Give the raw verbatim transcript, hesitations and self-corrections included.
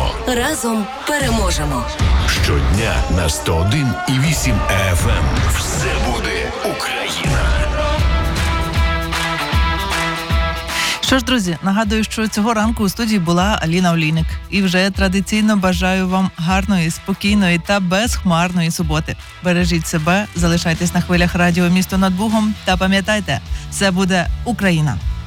Разом переможемо. Щодня на сто один і вісім еф ем. Все буде Україна. Що ж, друзі, нагадую, що цього ранку у студії була Аліна Олійник. І вже традиційно бажаю вам гарної, спокійної та безхмарної суботи. Бережіть себе, залишайтесь на хвилях радіо «Місто над Бугом» та пам'ятайте, це буде Україна.